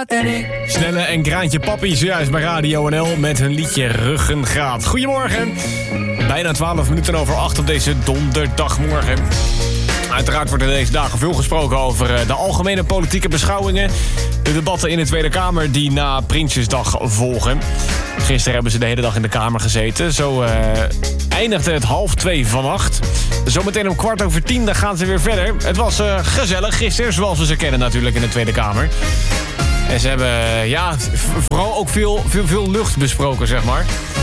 Snelle en Kraantje Papi zojuist bij Radio NL met hun liedje Ruggengraat. Goedemorgen. Bijna 12 minuten over 8 op deze donderdagmorgen. Uiteraard wordt er deze dagen veel gesproken over de algemene politieke beschouwingen. De debatten in de Tweede Kamer die na Prinsjesdag volgen. Gisteren hebben ze de hele dag in de Kamer gezeten. Zo eindigde het 1:30 vannacht. Zometeen om 10:15 dan gaan ze weer verder. Het was gezellig gisteren, zoals we ze kennen natuurlijk in de Tweede Kamer. En ze hebben vooral ook veel lucht besproken, zeg maar.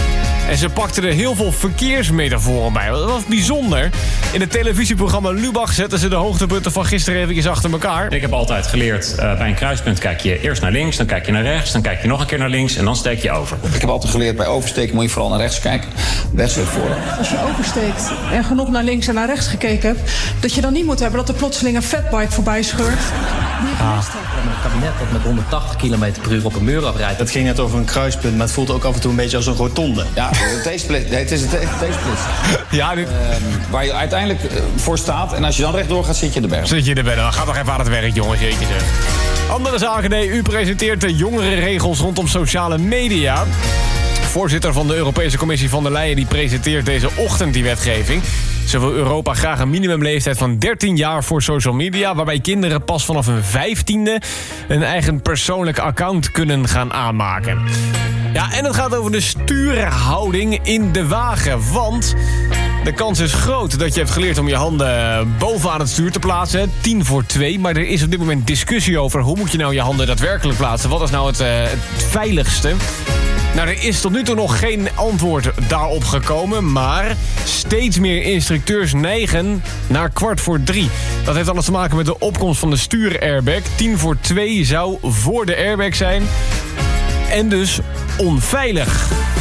En ze pakten er heel veel verkeersmetaforen bij. Dat was bijzonder. In het televisieprogramma Lubach zetten ze de hoogtepunten van gisteren eventjes achter elkaar. Ik heb altijd geleerd, bij een kruispunt kijk je eerst naar links, dan kijk je naar rechts, dan kijk je nog een keer naar links en dan steek je over. Ik heb altijd geleerd, bij oversteken moet je vooral naar rechts kijken. Rechts weer voor. Als je oversteekt en genoeg naar links en naar rechts gekeken hebt, dat je dan niet moet hebben dat er plotseling een fatbike voorbij scheurt. Die je gemist hebt. Met een kabinet dat met 180 km per uur op een muur afrijdt. Het ging net over een kruispunt, maar het voelt ook af en toe een beetje als een rotonde. Ja, het is een T-split. Ja, waar je uiteindelijk voor staat. En als je dan rechtdoor gaat, zit je in de berg. Zit je in de bed. Dan gaat toch even aan het werk, jongens. Jeetje zeg. Andere zaken, nee. U presenteert de jongerenregels rondom sociale media. Voorzitter van de Europese Commissie van der Leyen die presenteert deze ochtend die wetgeving. Zo wil Europa graag een minimumleeftijd van 13 jaar voor social media, waarbij kinderen pas vanaf hun 15e een eigen persoonlijk account kunnen gaan aanmaken. Ja, en het gaat over de stuurhouding in de wagen, want de kans is groot dat je hebt geleerd om je handen bovenaan het stuur te plaatsen. 1:50, maar er is op dit moment discussie over hoe moet je nou je handen daadwerkelijk plaatsen. Wat is nou het veiligste? Nou, er is tot nu toe nog geen antwoord daarop gekomen, maar steeds meer instructeurs neigen naar 2:15. Dat heeft alles te maken met de opkomst van de stuurairbag. 1:50 zou voor de airbag zijn en dus onveilig.